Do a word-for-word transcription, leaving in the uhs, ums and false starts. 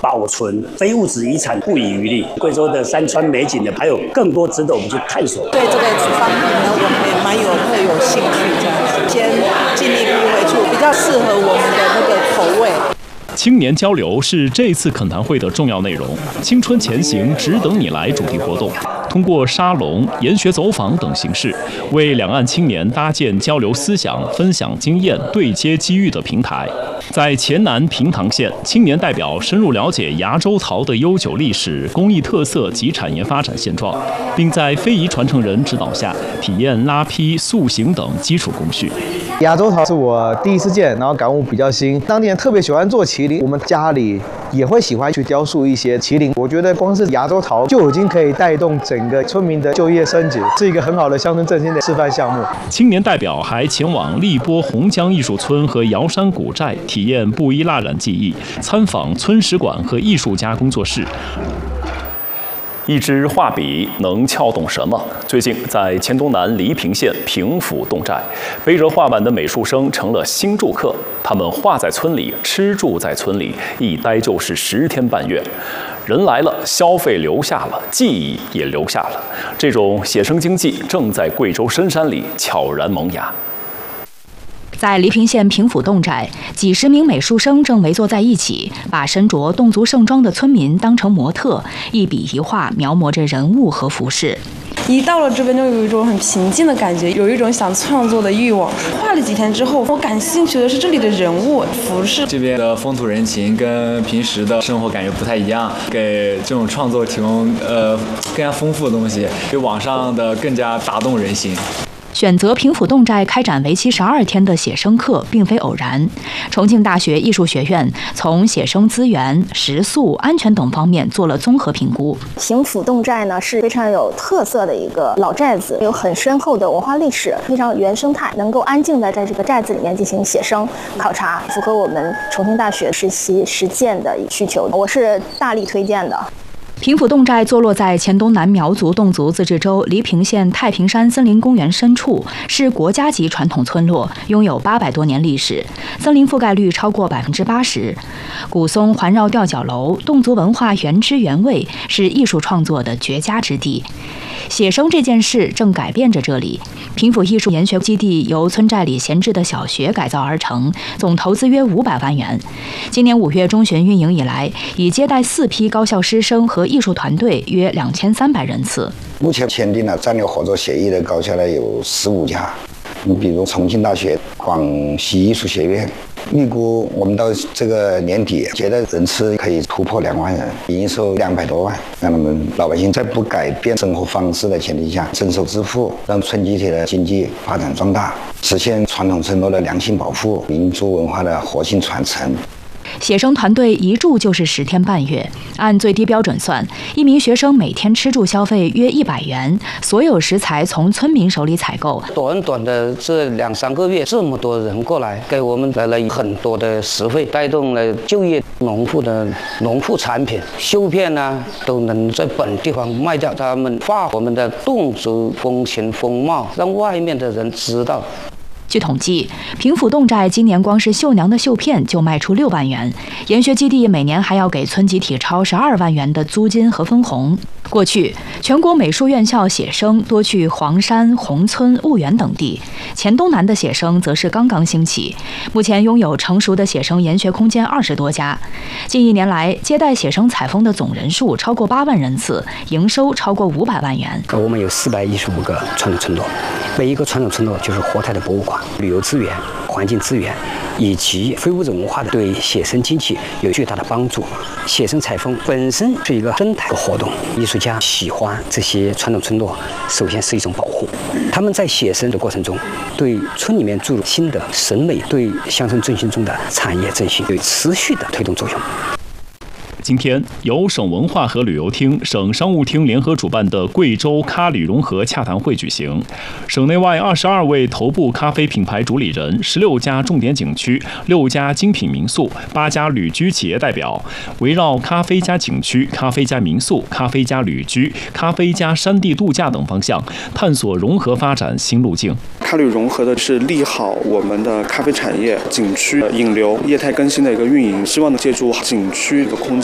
保存非物质遗产不遗余力。贵州的山川美景呢，还有更多值得我们去探索。 对这个方面呢，我们也蛮有会有兴趣这样子，先尽力入为主，比较适合我们的那个口味。 青年交流是这次恳谈会的重要内容。青春前行，只等你来主题活动，通过沙龙、研学走访等形式，为两岸青年搭建交流思想、分享经验、对接机遇的平台。在黔南平塘县，青年代表深入了解崖州陶的悠久历史、工艺特色及产业发展现状，并在非遗传承人指导下，体验拉坯、塑形等基础工序。 崖州陶是我第一次见，然后感悟比较新。当地人特别喜欢做麒麟，我们家里也会喜欢去雕塑一些麒麟。我觉得光是崖州陶就已经可以带动整个村民的就业升级，是一个很好的乡村振兴的示范项目。 青年代表还前往荔波洪江艺术村和瑶山古寨，体验布依蜡染技艺，参访村史馆和艺术家工作室。一支画笔能撬动什么？最近，在黔东南黎平县平府侗寨，背着画板的美术生成了新住客。他们画在村里，吃住在村里，一待就是十天半月。人来了，消费留下了，记忆也留下了。这种写生经济正在贵州深山里悄然萌芽。 在黎平县平府侗寨，几十名美术生正围坐在一起，把身着侗族盛装的村民当成模特，一笔一画描摹着人物和服饰。 一到了这边就有一种很平静的感觉，有一种想创作的欲望。画了几天之后，我感兴趣的是这里的人物、服饰。 这边的风土人情跟平时的生活感觉不太一样，给这种创作提供呃更加丰富的东西，比网上的更加打动人心。 选择平府侗寨开展为期十二天的写生课，并非偶然。重庆大学艺术学院从写生资源、食宿、安全等方面做了综合评估。 平府侗寨呢是非常有特色的一个老寨子，有很深厚的文化历史，非常原生态，能够安静地在这个寨子里面进行写生考察，符合我们重庆大学实习实践的需求，我是大力推荐的。 平府侗寨坐落在黔东南苗族侗族自治州黎平县太平山森林公园深处，是国家级传统村落，拥有八百多年历史，森林覆盖率超过百分之八十。古松环绕吊脚楼，侗族文化原汁原味，是艺术创作的绝佳之地。写生这件事正改变着这里。平府艺术研学基地由村寨里闲置的小学改造而成，总投资约五百万元。今年五月中旬运营以来，已接待四批高校师生和艺术团队约两千三百人次。 目前签订了战略合作协议的高校呢有十五家，你比如重庆大学、广西艺术学院。预估我们到这个年底接待人次可以突破两万人，营收两百多万，让他们老百姓在不改变生活方式的前提下增收致富，让村集体的经济发展壮大，实现传统村落的良性保护、民族文化的活性传承。 写生团队一住就是十天半月，按最低标准算，一名学生每天吃住消费约一百元，所有食材从村民手里采购。 短短的这两三个月，这么多人过来，给我们带来很多的实惠，带动了就业。农户的农副产品、绣片呢，都能在本地方卖掉。他们画我们的侗族风情风貌，让外面的人知道。 据统计，平府侗寨今年光是绣娘的绣片就卖出六万元，研学基地每年还要给村集体超十二万元的租金和分红。过去，全国美术院校写生多去黄山、宏村、婺源等地，黔东南的写生则是刚刚兴起。目前拥有成熟的写生研学空间二十多家。近一年来，接待写生采风的总人数超过八万人次，营收超过五百万元。 我们有四百一十五个传统村落，每一个传统村落就是活态的博物馆。旅游资源、环境资源以及非物质文化的对写生经济有巨大的帮助。写生采风本身是一个生态的活动，艺术家喜欢这些传统村落，首先是一种保护。他们在写生的过程中，对村里面注入新的审美，对乡村振兴中的产业振兴有持续的推动作用。 今天，由省文化和旅游厅、省商务厅联合主办的贵州咖旅融合洽谈会举行。省内外二十二位头部咖啡品牌主理人、十六家重点景区、六家精品民宿、八家旅居企业代表，围绕咖啡加景区、咖啡加民宿、咖啡加旅居、咖啡加山地度假等方向，探索融合发展新路径。 咖旅融合的是利好我们的咖啡产业、景区引流、业态更新的一个运营，希望能借助景区的空间。